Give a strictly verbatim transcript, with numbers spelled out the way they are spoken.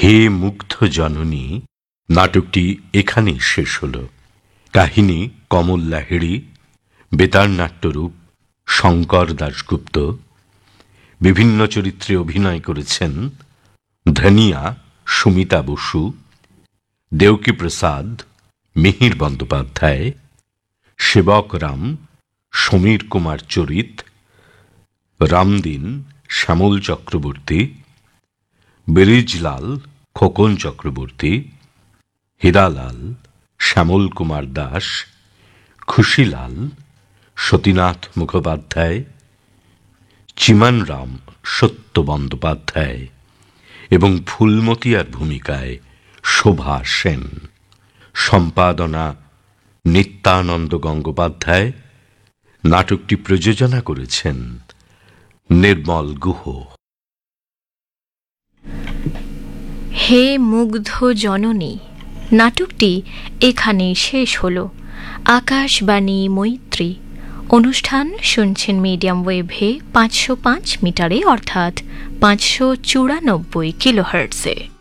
হে মুগ্ধ জননী নাটকটি এখানেই শেষ হল। কাহিনী কমল লাহিড়ী, বেতার নাট্যরূপ শঙ্কর দাশগুপ্ত। বিভিন্ন চরিত্রে অভিনয় করেছেন ধনিয়া সুমিতা বসু, দেউকী প্রসাদ মিহির বন্দ্যোপাধ্যায়, সেবক রাম সমীর কুমার চরিত, রামদিন শ্যামল চক্রবর্তী, বিরিজলাল খোকন চক্রবর্তী, হীরালাল শ্যামল কুমার দাস, খুশিলাল সতীনাথ মুখোপাধ্যায়, চিমান রাম সত্য বন্দ্যোপাধ্যায় এবং ফুলমতিয়ার ভূমিকায় শোভা সেন। সম্পাদনা নিত্যানন্দ গঙ্গোপাধ্যায়। নাটকটি প্রযোজনা করেছেন নির্মল গুহ। হে মুগ্ধ জননী নাটকটি এখানেই শেষ হল। আকাশবাণী মৈত্রী অনুষ্ঠান শুনছেন মিডিয়াম ওয়েভে পাঁচশো পাঁচ মিটারে অর্থাৎ পাঁচশো চুরানব্বই কিলোহার্টজে।